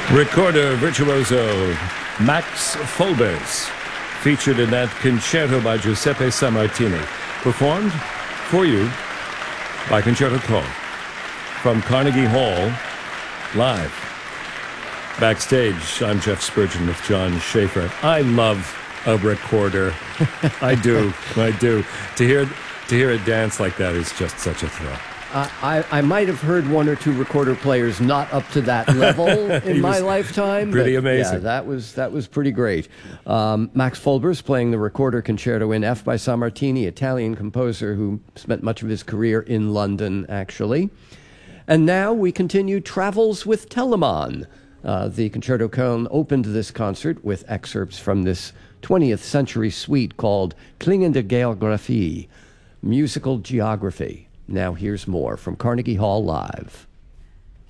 Recorder virtuoso Max Folbers, featured in that concerto by Giuseppe Sammartini, performed for you by Concerto Call from Carnegie Hall, live. Backstage, I'm Jeff Spurgeon with John Schaefer. I love a recorder. I do. To hear it dance like that is just such a thrill. I might have heard one or two recorder players not up to that level in my lifetime. Pretty amazing. Yeah, that was pretty great. Max Folbers playing the Recorder Concerto in F by Sammartini, Italian composer who spent much of his career in London, actually. And now we continue Travels with Telemann. The Concerto Köln opened this concert with excerpts from this 20th century suite called Klingende Geographie, Musical Geography. Now here's more from Carnegie Hall Live.